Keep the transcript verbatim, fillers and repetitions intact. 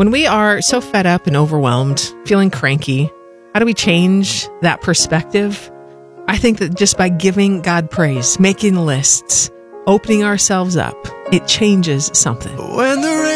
When we are so fed up and overwhelmed, feeling cranky, how do we change that perspective? I think that just by giving God praise, making lists, opening ourselves up, it changes something. When the